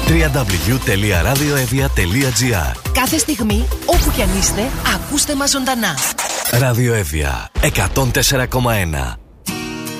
www.radioevia.gr. Κάθε στιγμή, όπου κι αν είστε, ακούστε μας ζωντανά. Ράδιο Εύβοια 104,1.